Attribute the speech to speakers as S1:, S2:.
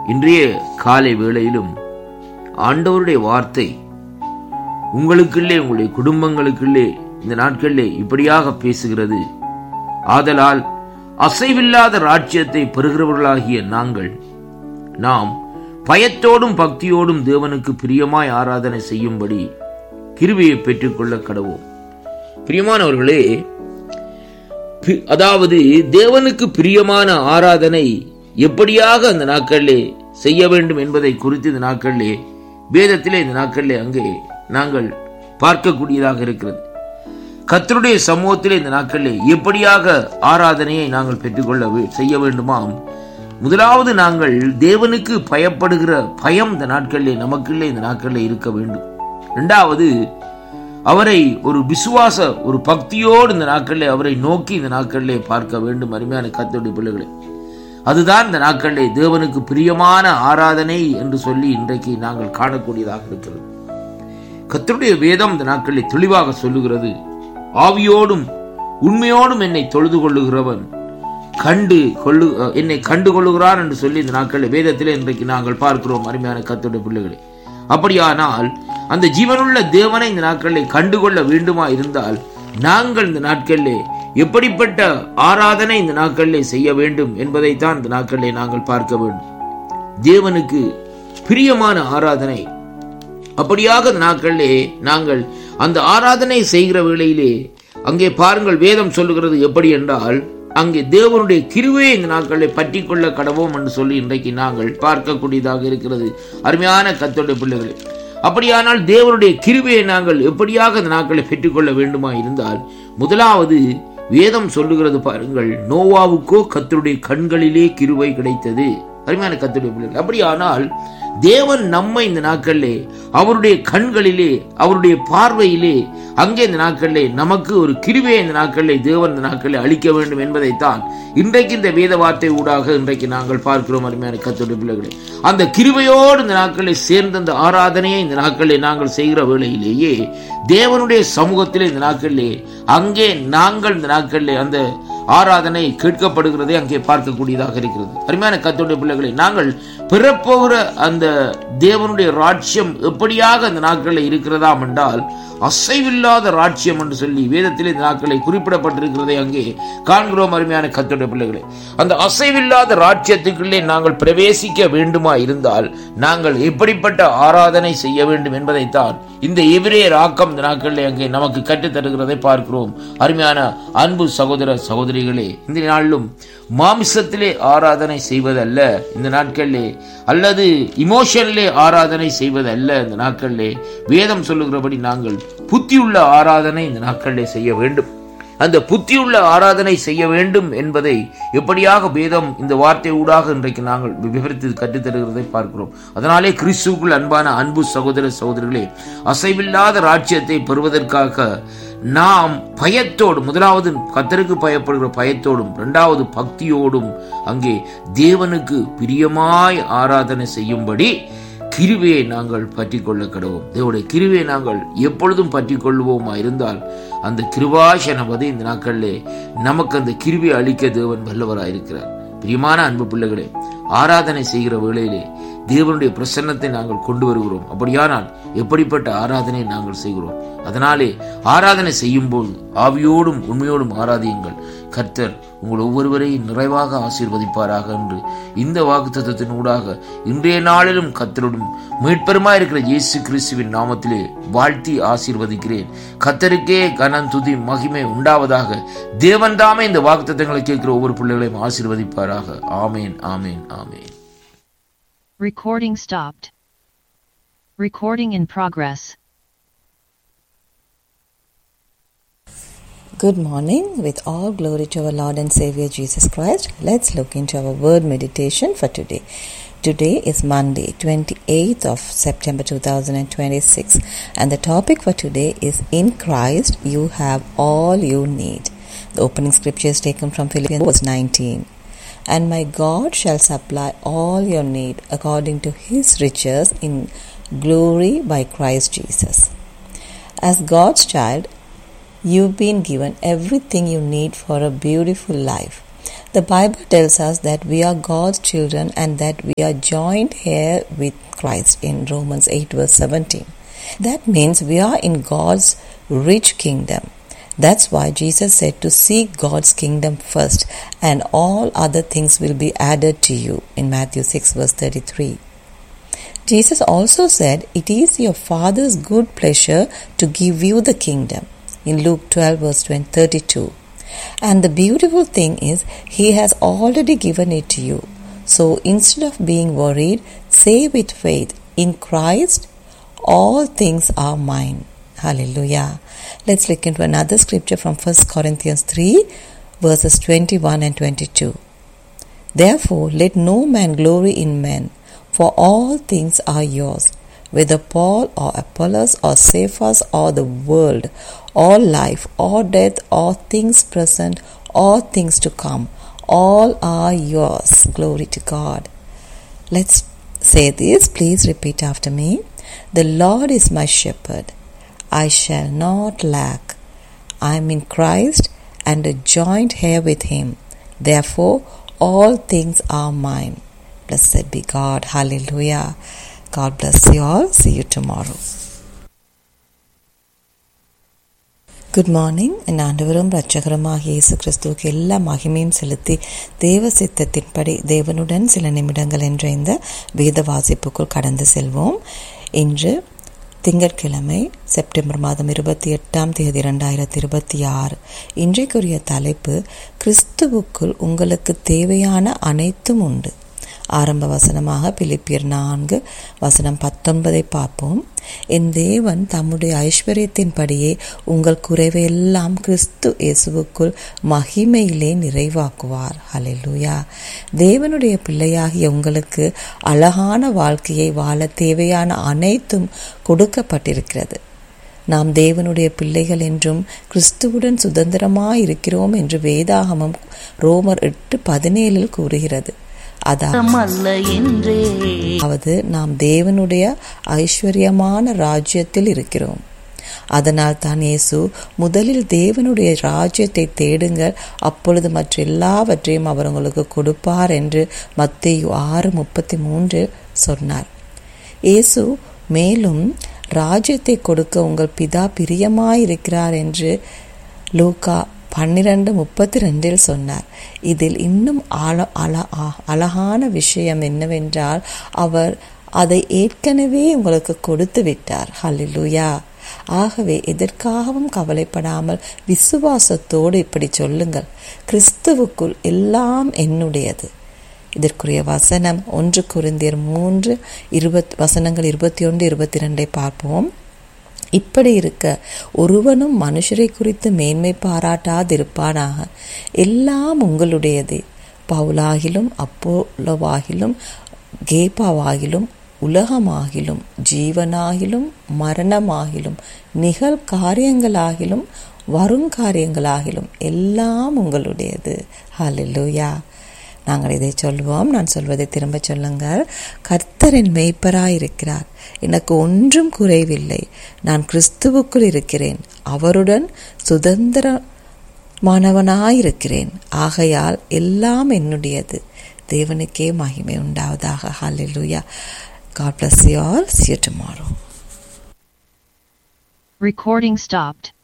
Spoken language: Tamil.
S1: இன்றைய காலை வேளையிலும் ஆண்டவருடைய வார்த்தை உங்களுக்குள்ளே, உங்களுடைய குடும்பங்களுக்குள்ளே இந்த நாட்களிலே இப்படியாக பேசுகிறது. ஆதலால் அசைவில்லாத ராஜ்யத்தை பெறுகிறவர்களாகிய நாம் பயத்தோடும் பக்தியோடும் தேவனுக்கு பிரியமாய் ஆராதனை செய்யும்படி கிருபையை பெற்றுக்கொள்ள கடவோம். பிரியமானவர்களே, அதாவது தேவனுக்கு பிரியமான ஆராதனை எப்படியாக அந்த நாட்களிலே செய்ய வேண்டும் என்பதை குறித்து இந்த நாட்களிலே வேதத்திலே இந்த நாட்களிலே அங்கே நாங்கள் பார்க்கக்கூடியதாக இருக்கிறது. கர்த்தருடைய சமூகத்திலே இந்த நாட்களிலே எப்படியாக ஆராதனையை நாங்கள் பெற்றுக்கொள்ள செய்ய வேண்டுமாம். முதலாவது நாங்கள் தேவனுக்கு பயப்படுகிற பயம் இந்த நாட்களிலே நமக்குள்ளே இந்த நாட்களிலே இருக்க வேண்டும். இரண்டாவது, அவரை ஒரு விசுவாச ஒரு பக்தியோடு இந்த நாட்களிலே அவரை நோக்கி இந்த நாட்களிலே பார்க்க வேண்டும். அருமையான கர்த்தருடைய பிள்ளைகளே, அதுதான் இந்த நாட்களிலே தேவனுக்கு பிரியமான ஆராதனை என்று சொல்லி இன்றைக்கு நாங்கள் காணக்கூடியதாக இருக்கிறது. கர்த்தருடைய வேதம் இந்த நாட்களிலே தெளிவாக சொல்லுகிறது, ஆவியோடும் உண்மையோடும் என்னை தொழுது கொள்ளுகிறவன் என்னை கண்டு கொள்ளுகிறான் என்று சொல்லி இந்த நாட்களில் வேதத்திலே இன்றைக்கு நாங்கள் பார்க்கிறோம். அருமையான கர்த்தருடைய பிள்ளைகளே, அப்படியானால் அந்த ஜீவனுள்ள தேவனை இந்த நாட்களில் கண்டுகொள்ள வேண்டுமா இருந்தால் நாங்கள் இந்த நாட்களிலே எப்படிப்பட்ட ஆராதனை இந்த நாட்களிலே செய்ய வேண்டும் என்பதைத்தான் இந்த நாட்களிலே நாங்கள் பார்க்க வேண்டும். தேவனுக்கு பிரியமான ஆராதனை, அப்படியாக இந்த நாட்களிலே நாங்கள் அந்த ஆராதனை செய்கிற வேளையிலே அங்கே பாருங்கள், வேதம் சொல்லுகிறது எப்படி என்றால், அங்கே தேவனுடைய கிருபையை இந்த நாட்களை பற்றி கொள்ள கடவோம் என்று சொல்லி இன்றைக்கு நாங்கள் பார்க்கக்கூடியதாக இருக்கிறது. அருமையான கர்த்தருடைய பிள்ளைகளே, அப்படியானால் தேவனுடைய கிருபையை நாங்கள் எப்படியாக இந்த நாட்களை பெற்றுக்கொள்ள வேண்டுமா இருந்தால், முதலாவது வேதம் சொல்லுகிறது பாருங்கள், நோவாவுக்கோ கர்த்தருடைய கண்களிலே கிருபை கிடைத்தது. அருமையான கர்த்தருடைய பிள்ளைகள், அப்படியானால் தேவன் நம்மை இந்த நாட்களிலே அவருடைய கண்களிலே அவருடைய பார்வையிலே அங்கே இந்த நாட்களிலே நமக்கு ஒரு கிருபையை இந்த நாட்களிலே தேவன் இந்த நாட்களிலே அளிக்க வேண்டும் என்பதைத்தான் இன்றைக்கு இந்த வேத வார்த்தை ஊடாக இன்றைக்கு நாங்கள் பார்க்கிறோம். அருமையான கர்த்தருடைய பிள்ளைகளே, அந்த கிருபையோடு இந்த நாட்களிலே சேர்ந்த அந்த ஆராதனையை இந்த நாட்களிலே நாங்கள் செய்கிற வேளையிலேயே தேவனுடைய சமூகத்திலே இந்த நாட்களிலே அங்கே நாங்கள் இந்த நாட்களிலே அந்த ஆராதனை கேட்கப்படுகிறதை அங்கே பார்க்கக்கூடியதாக இருக்கிறது. அருமையான கர்த்தருடைய பிள்ளைகளை, நாங்கள் பிறப்போகிற அந்த தேவனுடைய ராஜ்யம் எப்படியாக அந்த நாட்களில் இருக்கிறதாம் என்றால் அசைவில்லாத ராஜ்யம் என்று சொல்லி வேதத்திலே இந்த நாட்களை குறிப்பிடப்பட்டிருக்கிறதை அங்கே காண்கிறோம். அருமையான கர்த்தருடைய பிள்ளைகளை, அந்த அசைவில்லாத ராஜ்யத்துக்குள்ளே நாங்கள் பிரவேசிக்க வேண்டுமா இருந்தால் நாங்கள் எப்படிப்பட்ட ஆராதனை செய்ய வேண்டும் என்பதைத்தான் இந்த எபிரேயர் ஆக்கம் இந்த நாட்களிலே அங்கே நமக்கு கற்றுத் தருகிறதை பார்க்கிறோம். அருமையான அன்பு சகோதர சகோதரிகளே, இந்த நாளிலும் மாமிசத்திலே ஆராதனை செய்வதல்ல இந்த நாட்களிலே, அல்லது இமோஷனிலே ஆராதனை செய்வதல்ல இந்த நாட்களிலே, வேதம் சொல்லுகிறபடி நாங்கள் புத்தியுள்ள ஆராதனை இந்த நாட்களிலே செய்ய வேண்டும். அந்த புத்தியுள்ள ஆராதனை செய்ய வேண்டும் என்பதை எப்படியாக வேதம் இந்த வார்த்தை ஊடாக இன்றைக்கு நாங்கள் விவரித்து கற்றுத்தருகிறதை பார்க்கிறோம். அதனாலே கிறிஸ்துவுக்குள் அன்பான அன்பு சகோதர சகோதரிகளே, அசைவில்லாத ராஜ்யத்தை பெறுவதற்காக நாம் பயத்தோடு, முதலாவது கர்த்தருக்கு பயப்படுகிற பயத்தோடும், இரண்டாவது பக்தியோடும் அங்கே தேவனுக்கு பிரியமாய் ஆராதனை செய்யும்படி கிருபையை நாங்கள் பற்றி கொள்ள கடவோம். தேவனுடைய கிருபையை நாங்கள் எப்பொழுதும் பற்றி கொள்வோமா இருந்தால் அந்த கிருபாசனபதி இந்த நாட்களிலே நமக்கு அந்த கிருபை அளிக்க தேவன் வல்லவராயிருக்கிறார். பிரியமான அன்பு பிள்ளைகளே, ஆராதனை செய்கிற வேளையிலே தேவனுடைய பிரசன்னத்தை நாங்கள் கொண்டு வருகிறோம். அப்படியானால் எப்படிப்பட்ட ஆராதனை நாங்கள் செய்கிறோம்? அதனாலே ஆராதனை செய்யும் போது ஆவியோடும் உண்மையோடும் ஆராதியுங்கள், கர்த்தர் உங்கள் ஒவ்வொருவரையும் நிறைவாக ஆசீர்வதிப்பாராக என்று இந்த வாக்குத்தத்தத்தின் ஊடாக இன்றைய நாளிலும் கர்த்தருடன் மீட்பெருமாய் இருக்கிற இயேசு கிறிஸ்துவின் நாமத்திலே வாழ்த்தி ஆசீர்வதிக்கிறேன். கர்த்தருக்கே கனம் துதி மகிமை உண்டாவதாக. தேவன் தாமே இந்த வாக்குத்தத்தங்களை கேட்கிற ஒவ்வொரு பிள்ளைகளையும் ஆசீர்வதிப்பாராக. ஆமேன், ஆமேன், ஆமேன்.
S2: Recording stopped. Recording in progress.
S3: Good morning. With all glory to our Lord and Savior Jesus Christ, let's look into our word meditation for today. Today is Monday, 28th of September 2026, and the topic for today is In Christ you have all you need. The opening scripture is taken from Philippians 19. And my God shall supply all your need according to his riches in glory by Christ Jesus. As God's child, you've been given everything you need for a beautiful life. The Bible tells us that we are God's children and that we are joined here with Christ in Romans 8 verse 17. That means we are in God's rich kingdom. That's why Jesus said to seek God's kingdom first and all other things will be added to you in Matthew 6 verse 33. Jesus also said it is your Father's good pleasure to give you the kingdom in Luke 12 verse 32. And the beautiful thing is He has already given it to you. So instead of being worried, say with faith, in Christ all things are mine. Hallelujah. Let's look into another scripture from 1 Corinthians 3 verses 21 and 22. Therefore let no man glory in men, for all things are yours, whether Paul or Apollos or Cephas or the world, or life, or death, or things present, or things to come, all are yours. Glory to God. Let's say this. Please repeat after me. The Lord is my shepherd. I shall not lack. I am in Christ and a joint heir with Him. Therefore, all things are mine. Blessed be God. Hallelujah. God bless you all. See you tomorrow. Good morning. என் ஆண்டவரும் இரட்சகருமாகிய இயேசு கிறிஸ்துவுக்கு எல்லா மகிமையும் செலுத்தி தேவ சித்தத்தின்படி தேவனுடன் சில நிமிடங்கள் என்ற இந்த வேத வாசிப்புக்குள் கடந்து செல்வோம். இன்று திங்கட்கிழமை செப்டம்பர் மாதம் 28ஆம் தேதி 2026. இன்றைக்குரிய தலைப்பு கிறிஸ்துவுக்குள் உங்களுக்கு தேவையான அனைத்தும் உண்டு. ஆரம்ப வசனமாக பிலிப்பியர் 4 வசனம் 19 பார்ப்போம். என் தேவன் தம்முடைய ஐஸ்வர்யத்தின்படியே உங்கள் குறைவையெல்லாம் கிறிஸ்து இயேசுவுக்குள் மகிமையிலே நிறைவாக்குவார். ஹல்லேலூயா. தேவனுடைய பிள்ளையாகிய உங்களுக்கு அழகான வாழ்க்கையை வாழ தேவையான அனைத்தும் கொடுக்கப்பட்டிருக்கிறது. நாம் தேவனுடைய பிள்ளைகள் என்றும் கிறிஸ்துவுடன் சுதந்திரமாய் இருக்கிறோம் என்று வேதாகமம் ரோமர் 8:17 கூறுகிறது. அதாவது நாம் தேவனுடைய ஐஸ்வர்யமான ராஜ்யத்தில் இருக்கிறோம். அதனால் தான் இயேசு முதலில் தேவனுடைய ராஜ்யத்தை தேடுங்கள், அப்பொழுது மற்ற எல்லாவற்றையும் அவர் உங்களுக்கு கொடுப்பார் என்று மத்தேயு 6:33 சொன்னார். இயேசு மேலும் ராஜ்யத்தை கொடுக்க உங்கள் பிதா பிரியமாயிருக்கிறார் என்று லூக்கா 12:32 சொன்னார். இதில் இன்னும் அழகான விஷயம் என்னவென்றால் அவர் அதை ஏற்கனவே உங்களுக்கு கொடுத்து விட்டார். ஹல்லேலூயா. ஆகவே எதற்காகவும் கவலைப்படாமல் விசுவாசத்தோடு இப்படி சொல்லுங்கள், கிறிஸ்துவுக்குள் எல்லாம் என்னுடையது. இதற்குரிய வசனம் 1 கொரிந்தியர் 3 வசனங்கள் 21-22 பார்ப்போம். இப்படி இருக்க ஒருவனும் மனுஷரை குறித்து மேன்மை பாராட்டாதிருப்பானாக. எல்லாம் உங்களுடையதே. பவுலாகிலும் அப்போலோவாகிலும் கேபாவாகிலும் உலகமாகிலும் ஜீவனாகிலும் மரணமாகிலும் நிகழ்காரியங்களாகிலும் வருங்காரியங்களாகிலும் எல்லாம் உங்களுடையது. ஹல்லேலூயா. நாங்கள் இதை சொல்வோம். நான் சொல்வதை திரும்ப சொல்லுங்கள். கர்த்தர் என் மேய்ப்பராயிருக்கிறார், எனக்கு ஒன்றும் குறைவில்லை. நான் கிறிஸ்துவுக்குள் இருக்கிறேன், அவருடன் சுதந்திரமானவனாயிருக்கிறேன். ஆகையால் எல்லாம் என்னுடையது. தேவனுக்கே மகிமை உண்டாவதாக. ஹல்லேலூயா. God bless you all. See you tomorrow.
S2: Recording stopped.